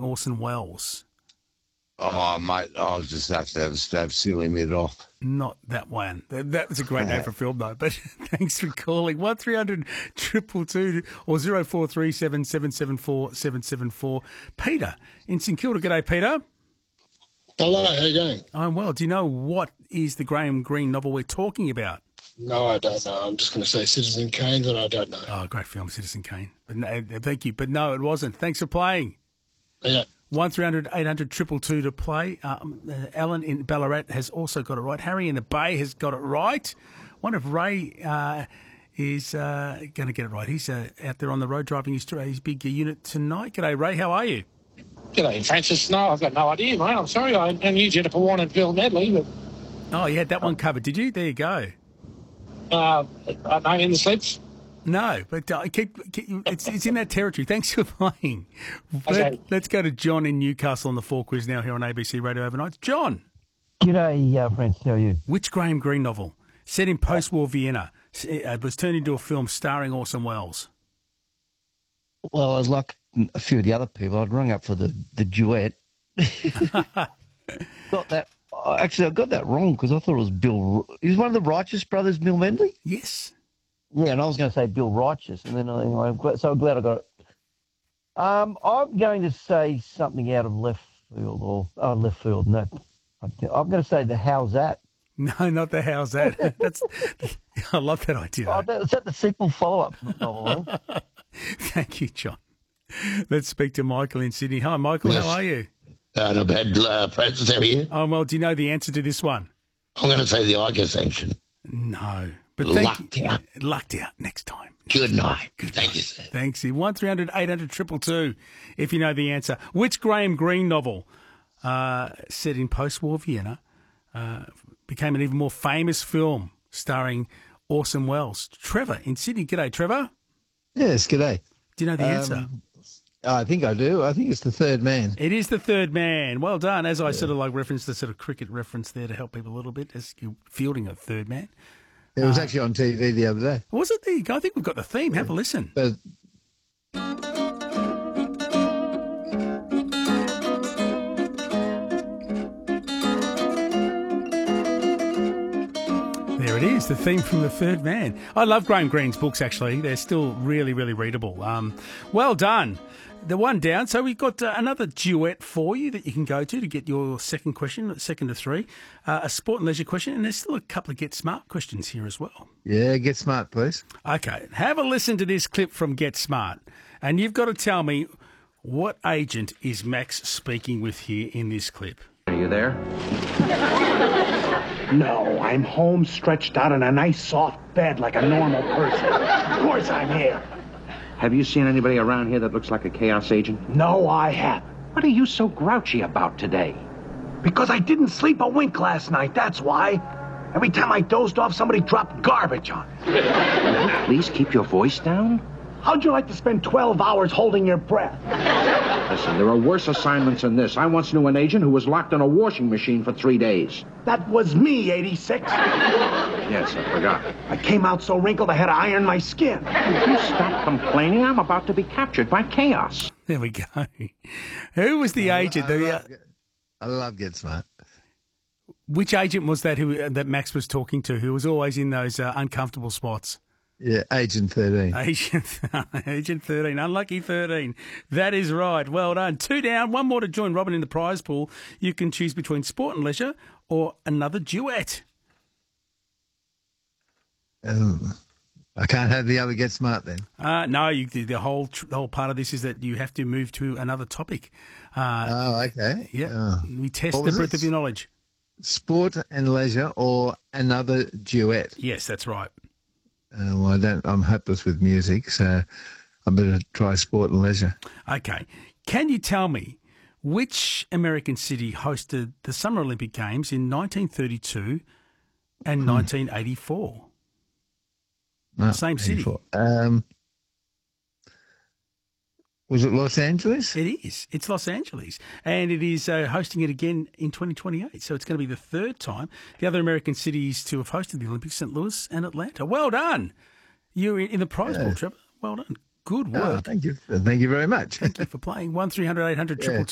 Orson Welles? Oh, mate, I'll just have to have Silly Mid off. Not that one. That was a great name for a film, though. But thanks for calling. 1300 222 or 0437 774 774. Peter in St Kilda. G'day, Peter. Hello, how you going? I'm well. Do you know what is the Graham Greene novel we're talking about? No, I don't know. I'm just going to say Citizen Kane, but I don't know. Oh, great film, Citizen Kane. But no, thank you. But no, it wasn't. Thanks for playing. Yeah. 1300 800 222 to play. Alan in Ballarat has also got it right. Harry in the Bay has got it right. Wonder if Ray is going to get it right. He's out there on the road driving his big unit tonight. G'day, Ray. How are you? G'day, Francis. No, I've got no idea, mate. I'm sorry. I knew Jennifer Warren and Bill Medley, but... Oh, you had that one covered, did you? There you go. No, in the slips. No, but it's in that territory. Thanks for playing. Okay. Let's go to John in Newcastle on the 4 quiz now here on ABC Radio Overnight. John. G'day, Francis. How are you? Which Graham Greene novel, set in post-war Vienna, was turned into a film starring Orson Welles? Well, I was like a few of the other people. I'd rung up for the duet. Got that. Actually, I got that wrong because I thought it was Bill. Is one of the Righteous brothers Bill Medley? Yes. Yeah, and I was going to say Bill Righteous, and then I'm glad I got it. I'm going to say something out of left field left field. No, I'm going to say the How's That. No, not the How's That. I love that idea. Is that the sequel follow-up novel? Thank you, John. Let's speak to Michael in Sydney. Hi, Michael. Yes. How are you? Not bad, Francis, how are you? Oh, well, do you know the answer to this one? I'm going to say the ICA sanction. No. But Lucked out. Lucked out next time. Good night. Thank you, sir. Thanks. 1300 800 222 if you know the answer. Which Graham Greene novel, set in post-war Vienna, became an even more famous film starring Orson Welles? Trevor in Sydney. G'day, Trevor. Yes, g'day. Do you know the answer? I think I do. I think it's The Third Man. It is The Third Man. Well done. As I sort of referenced the sort of cricket reference there to help people a little bit as you're fielding a third man. It was actually on TV the other day. Was it? There you go. I think we've got the theme. Have a listen. But There it is, the theme from The Third Man. I love Graham Greene's books, actually. They're still really, really readable. Well done. The one down. So we've got another duet for you that you can go to get your second question, second to three, a sport and leisure question, and there's still a couple of Get Smart questions here as well. yeah, get smart, please. Okay, have a listen to this clip from Get Smart, and you've got to tell me what agent is Max speaking with here in this clip. Are you there? No, I'm home stretched out in a nice soft bed like a normal person. Of course I'm here. Have you seen anybody around here that looks like a chaos agent? No, I haven't. What are you so grouchy about today? Because I didn't sleep a wink last night, that's why. Every time I dozed off, somebody dropped garbage on me. Please keep your voice down. How'd you like to spend 12 hours holding your breath? Listen, there are worse assignments than this. I once knew an agent who was locked in a washing machine for 3 days. That was me, 86. Yes, I forgot. I came out so wrinkled I had to iron my skin. If you stop complaining, I'm about to be captured by chaos. There we go. Who was the agent? I love Get Smart. Which agent was that that Max was talking to, who was always in those uncomfortable spots? Yeah, Agent 13. Agent 13, unlucky 13. That is right. Well done. 2 down, 1 more to join Robin in the prize pool. You can choose between sport and leisure or another duet. I can't have the other Get Smart then. No, the whole part of this is that you have to move to another topic. Okay. Yeah. We test the breadth of your knowledge. Sport and leisure or another duet. Yes, that's right. Well, I'm hopeless with music, so I better try sport and leisure. Okay. Can you tell me which American city hosted the Summer Olympic Games in 1932 and 1984? Same city. Was it Los Angeles? It is. It's Los Angeles. And it is hosting it again in 2028. So it's going to be the third time. The other American cities to have hosted the Olympics, St. Louis and Atlanta. Well done. You're in the prize pool, Trevor. Well done. Good work. Thank you. Thank you very much. Thank you for playing. 1300 800 222.